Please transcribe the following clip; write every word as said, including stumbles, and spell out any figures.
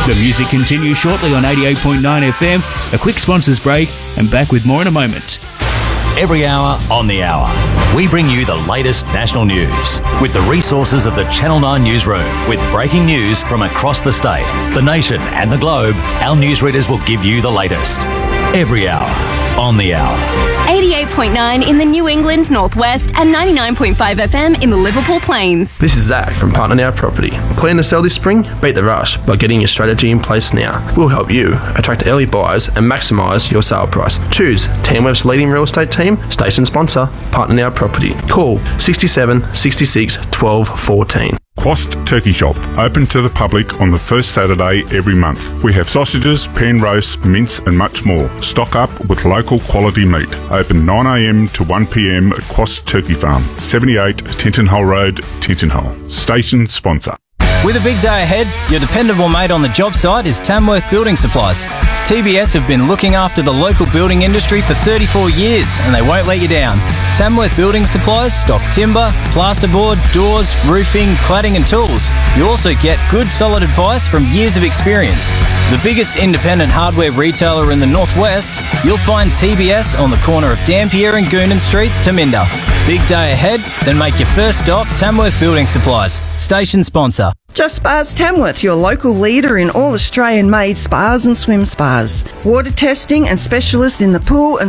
The music continues shortly on eighty-eight point nine F M. A quick sponsors break and back with more in a moment. Every hour on the hour, we bring you the latest national news with the resources of the Channel nine newsroom. With breaking news from across the state, the nation and the globe, our newsreaders will give you the latest. Every hour on the hour. eighty-eight point nine in the New England Northwest and ninety-nine point five F M in the Liverpool Plains. This is Zach from Partner Now Property. Plan to sell this spring? Beat the rush by getting your strategy in place now. We'll help you attract early buyers and maximise your sale price. Choose Tamworth's leading real estate team, station sponsor, Partner Now Property. Call sixty-seven, sixty-six, twelve, fourteen. Quast Turkey Shop, open to the public on the first Saturday every month. We have sausages, pan roasts, mince and much more. Stock up with local quality meat. Open nine a m to one p m at Quast Turkey Farm, seventy-eight Tintinhull Road, Tintinhull. Station sponsor. With a big day ahead, your dependable mate on the job site is Tamworth Building Supplies. T B S have been looking after the local building industry for thirty-four years and they won't let you down. Tamworth Building Supplies stock timber, plasterboard, doors, roofing, cladding and tools. You also get good solid advice from years of experience. The biggest independent hardware retailer in the Northwest, you'll find T B S on the corner of Dampier and Goonan Streets, Taminda. Big day ahead? Then make your first stop Tamworth Building Supplies. Station sponsor. Just Spas Tamworth, your local leader in all Australian-made spas and swim spas. Water testing and specialists in the pool and